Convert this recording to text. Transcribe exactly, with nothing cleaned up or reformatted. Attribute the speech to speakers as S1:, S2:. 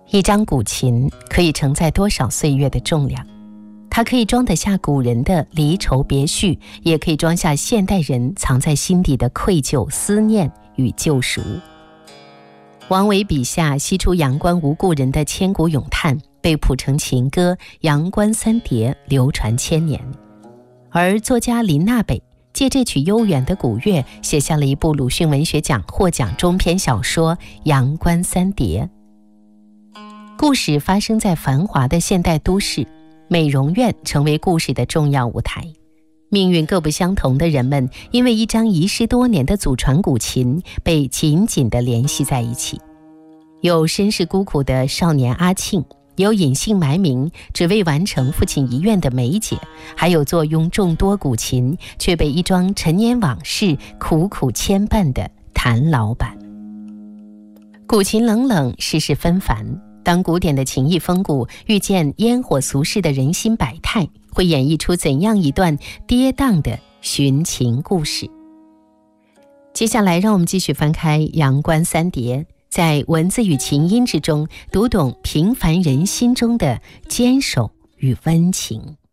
S1: 一张古琴可以承载多少岁月的重量？它可以装得下古人的离愁别绪，也可以装下现代人藏在心底的愧疚、思念与救赎。王维笔下西出阳关无故人的千古咏叹，被谱成情歌《阳关三叠》，流传千年。而作家林娜北借这曲悠远的古乐，写下了一部鲁迅文学奖获奖中篇小说《阳关三叠》。故事发生在繁华的现代都市，美容院成为故事的重要舞台。命运各不相同的人们，因为一张遗失多年的祖传古琴，被紧紧地联系在一起。有身世孤苦的少年阿庆，有隐姓埋名只为完成父亲遗愿的梅姐，还有坐拥众多古琴却被一桩陈年往事苦苦牵绊的谭老板。古琴冷冷，世事纷繁，当古典的情意风骨遇见烟火俗世的人心百态，会演绎出怎样一段跌宕的寻情故事？接下来让我们继续翻开《阳关三叠》，在文字与琴音之中，读懂平凡人心中的坚守与温情。